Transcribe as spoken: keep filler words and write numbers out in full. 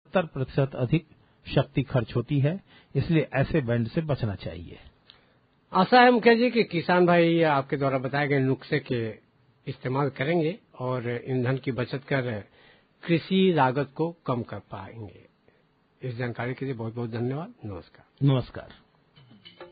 सत्तर प्रतिशत अधिक शक्ति खर्च होती है, इसलिए ऐसे बैंड से बचना चाहिए। आशा है मुखिया जी कि किसान भाई आपके द्वारा बताए गए नुस्खे के इस्तेमाल करेंगे और ईंधन की बचत कर कृषि लागत को कम कर पाएंगे। इस जानकारी के लिए बहुत बहुत धन्यवाद। नमस्कार। नमस्कार।